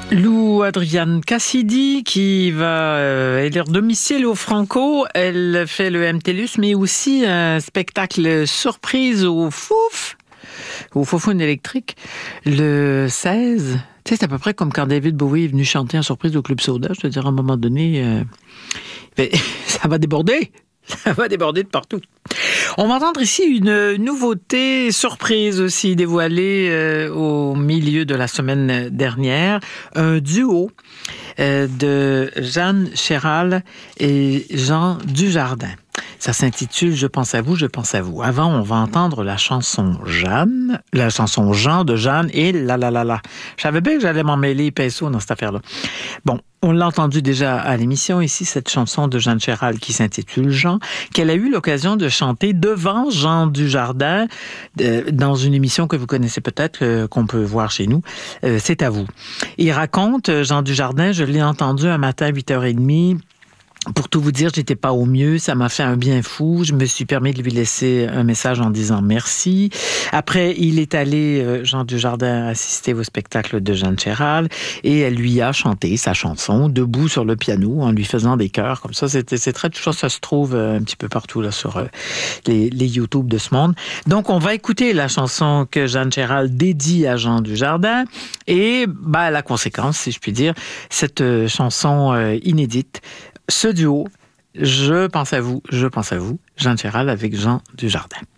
Lou Adrienne Cassidy qui va élire domicile au Franco. Elle fait le MTLUS, mais aussi un spectacle surprise au Foufoune électrique, le 16. Tu sais, c'est à peu près comme quand David Bowie est venu chanter en surprise au Club Soda. Je te dirais, à un moment donné, ça va déborder. Ça va déborder de partout. On va entendre ici une nouveauté surprise aussi dévoilée au milieu de la semaine dernière. Un duo de Jeanne Chéral et Jean Dujardin. Ça s'intitule « Je pense à vous, je pense à vous ». Avant, on va entendre la chanson Jean de Jeanne et la. Je savais bien que j'allais m'en mêler pinceau dans cette affaire-là. Bon, on l'a entendu déjà à l'émission ici, cette chanson de Jeanne Chéral qui s'intitule Jean, qu'elle a eu l'occasion de chanter devant Jean Dujardin dans une émission que vous connaissez peut-être, qu'on peut voir chez nous. C'est à vous. Il raconte, Jean Dujardin, je l'ai entendu un matin à 8h30. Pour tout vous dire, j'étais pas au mieux, ça m'a fait un bien fou. Je me suis permis de lui laisser un message en disant merci. Après, il est allé, Jean Dujardin, assister au spectacle de Jeanne Chéral et elle lui a chanté sa chanson debout sur le piano en lui faisant des chœurs comme ça. C'est très touchant, ça se trouve un petit peu partout là sur les YouTube de ce monde. Donc, on va écouter la chanson que Jeanne Chéral dédie à Jean Dujardin et la conséquence, si je puis dire, cette chanson inédite. Ce duo, je pense à vous, Jeanne Chéral avec Jean Dujardin.